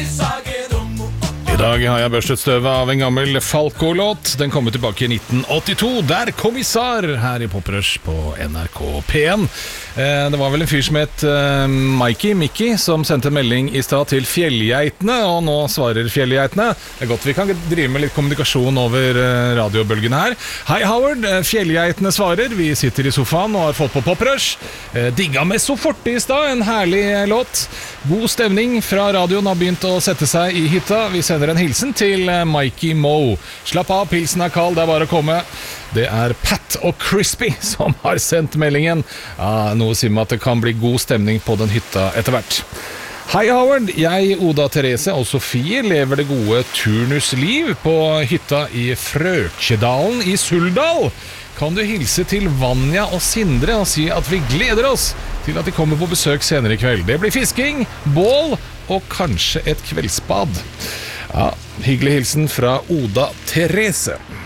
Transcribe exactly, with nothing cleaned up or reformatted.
I dag har jeg børstet støvet av en gammel Falco-låt. Den kom tilbake i nitten åttito. Der Kommissar her i Poprush på N R K P en. Det var vel en fyr som het Mikey, Mickey, som sendte en melding i stad til fjellgeitene, og nå svarer fjellgeitene. Det er godt vi kan drive med litt kommunikasjon over radiobølgene her. Hei Howard, fjellgeitene svarer. Vi sitter i sofaen og har fått på Poprush. Digga med så fort i stad, en herlig låt. God stemning fra radioen har begynt å sette seg i hytta. Vi sender en hilsen til Mikey Mo. Slapp av, pilsen er kald, det er bare å komme. Det er Pat og Crispy som har sendt meldingen. Ja, noe sier meg at det kan bli god stemning på den hytta etter hvert. Hei Howard, jeg, Oda Therese og Sofie lever det gode turnusliv på hytta i Frøkjedalen i Suldal. Kan du hilse til Vanja og Sindre og si at vi gleder oss til at de kommer på besøk senere i kveld. Det blir fisking, bål og kanskje et kveldsbad. Ja, hyggelig hilsen fra Oda Therese.